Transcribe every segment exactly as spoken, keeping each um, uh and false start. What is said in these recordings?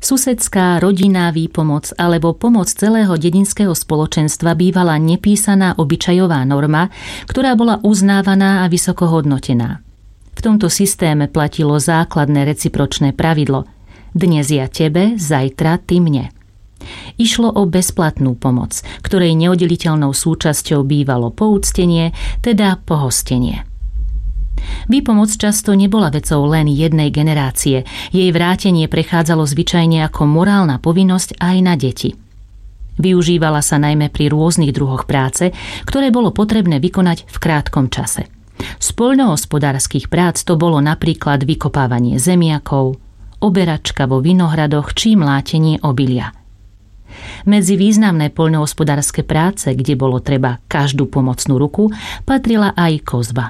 Susedská, rodinná výpomoc alebo pomoc celého dedinského spoločenstva bývala nepísaná obyčajová norma, ktorá bola uznávaná a vysoko hodnotená. V tomto systéme platilo základné recipročné pravidlo: dnes ja tebe, zajtra ty mne. Išlo o bezplatnú pomoc, ktorej neoddeliteľnou súčasťou bývalo poúctenie, teda pohostenie. Výpomoc často nebola vecou len jednej generácie. Jej vrátenie prechádzalo zvyčajne ako morálna povinnosť aj na deti. Využívala sa najmä pri rôznych druhoch práce, ktoré bolo potrebné vykonať v krátkom čase. Z poľnohospodárskych prác to bolo napríklad vykopávanie zemiakov, oberačka vo vinohradoch či mlátenie obilia. Medzi významné poľnohospodárske práce, kde bolo treba každú pomocnú ruku, patrila aj kozba.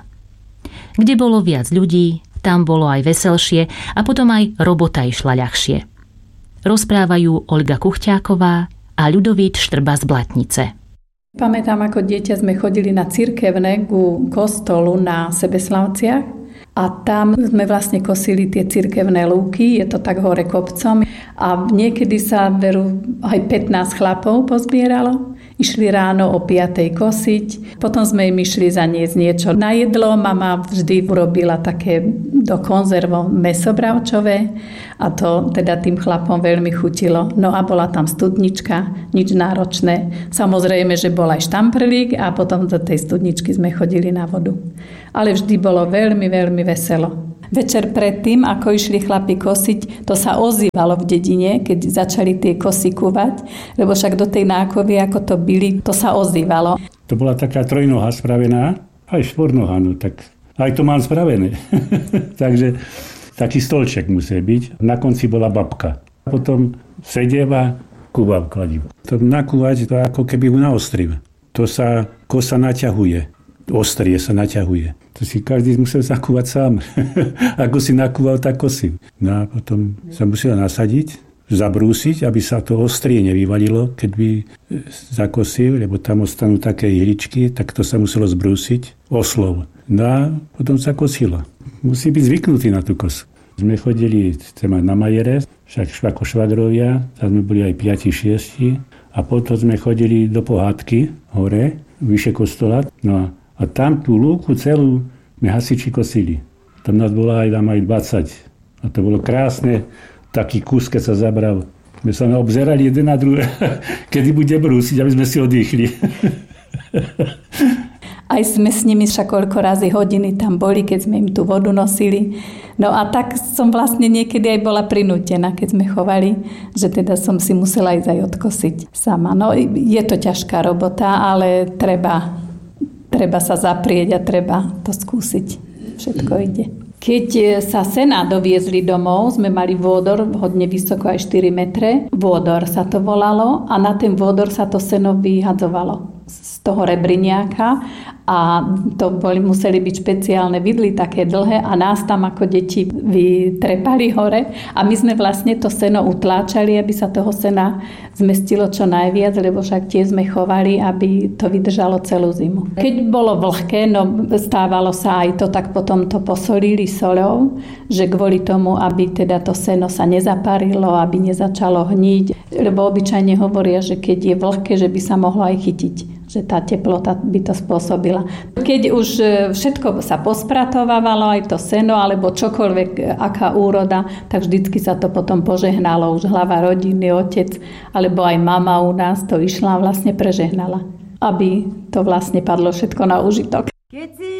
Kde bolo viac ľudí, tam bolo aj veselšie a potom aj robota išla ľahšie. Rozprávajú Olga Kuchťáková a Ľudovít Štrba z Blatnice. Pamätám, ako dieťa sme chodili na cirkevné ku kostolu na Sebeslavciach a tam sme vlastne kosili tie cirkevné lúky, je to tak hore kopcom a niekedy sa veru aj pätnásť chlapov pozbieralo. Išli ráno o piatej kosiť, potom sme im išli zaniesť niečo na jedlo. Mama vždy urobila také do konzervov mäsobravčové a to teda tým chlapom veľmi chutilo. No a bola tam studnička, nič náročné. Samozrejme, že bol aj štamprlík a potom do tej studničky sme chodili na vodu. Ale vždy bolo veľmi, veľmi veselo. Večer predtým, ako išli chlapi kosiť, to sa ozývalo v dedine, keď začali tie kosy kúvať, lebo však do tej nákovy, ako to byli, to sa ozývalo. To bola taká trojnoha spravená, aj štvornoha, no tak aj to mám spravené. Takže taký stolček musí byť. Na konci bola babka. Potom sedieva, kúva v kladivu. To nakúvať, to ako keby ju naostril. To sa kosa naťahuje. Ostrie sa naťahuje. To si každý musel zakúvať sám. Ako si nakúval, tak kosím. No a potom sa musel nasadiť, zabrúsiť, aby sa to ostrie nevyvalilo, keď by zakosil, lebo tam ostanú také ihličky, tak to sa muselo zbrúsiť oslov. No a potom sa kosilo. Musí byť zvyknutý na tú kosu. Sme chodili na majere, však ako švagrovia, tam sme boli aj piati, šiesti a potom sme chodili do pohádky hore, vyše kostola. No a A tam tú lúku celú sme hasiči kosili. Tam nás bolo aj, tam aj dvadsať. A to bolo krásne, taký kus, keď sa zabral. My sa obzerali jeden na druhé, kedy bude brúsiť, aby sme si oddychli. Aj sme s nimi však koľko razy hodiny tam boli, keď sme im tú vodu nosili. No a tak som vlastne niekedy aj bola prinútená, keď sme chovali, že teda som si musela ísť aj odkosiť sama. No je to ťažká robota, ale treba... Treba sa zaprieť a treba to skúsiť. Všetko ide. Keď sa sená doviezli domov, sme mali vôdor hodne vysoko, aj štyri metre. Vôdor sa to volalo a na ten vôdor sa to seno vyhadzovalo z toho rebriniaka a to boli, museli byť špeciálne vidly také dlhé a nás tam ako deti vytrepali hore a my sme vlastne to seno utláčali, aby sa toho sena zmestilo čo najviac, lebo však tie sme chovali, aby to vydržalo celú zimu. Keď bolo vlhké, no stávalo sa aj to, tak potom to posolili soľou, že kvôli tomu, aby teda to seno sa nezaparilo, aby nezačalo hniť, lebo obyčajne hovoria, že keď je vlhké, že by sa mohlo aj chytiť, že tá teplota by to spôsobila. Keď už všetko sa pospratovávalo, aj to seno, alebo čokoľvek, aká úroda, tak vždycky sa to potom požehnalo. Už hlava rodiny, otec, alebo aj mama u nás to išla a vlastne prežehnala, aby to vlastne padlo všetko na úžitok. Keď si